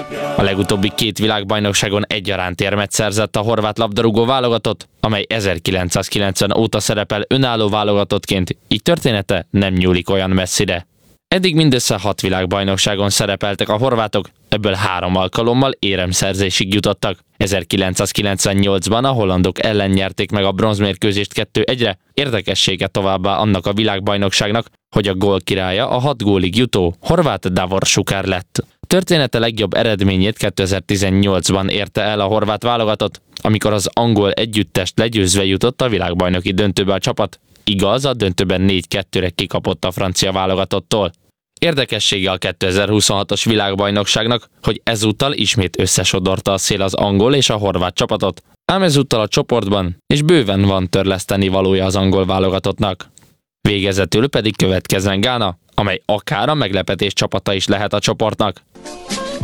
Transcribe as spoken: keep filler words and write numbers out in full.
A legutóbbi két világbajnokságon egyaránt érmet szerzett a horvát labdarúgó válogatott, amely ezerkilencszázkilencven óta szerepel önálló válogatottként, így története nem nyúlik olyan messzire. Eddig mindössze hat világbajnokságon szerepeltek a horvátok, ebből három alkalommal éremszerzésig jutottak. ezerkilencszázkilencvennyolcban a hollandok ellen nyerték meg a bronzmérkőzést kettő egyre, érdekessége továbbá annak a világbajnokságnak, hogy a gól királya a hat gólig jutó horvát Davor Šuker lett. Története legjobb eredményét kétezer-tizennyolcban érte el a horvát válogatott, amikor az angol együttest legyőzve jutott a világbajnoki döntőbe a csapat. Igaz, a döntőben négy kettőre kikapott a francia válogatottól. Érdekessége a kétezer-huszonhatos világbajnokságnak, hogy ezúttal ismét összesodorta a szél az angol és a horvát csapatot, ám ezúttal a csoportban, és bőven van törleszteni valója az angol válogatottnak. Végezetül pedig következzen Gána, amely akár a meglepetés csapata is lehet a csoportnak.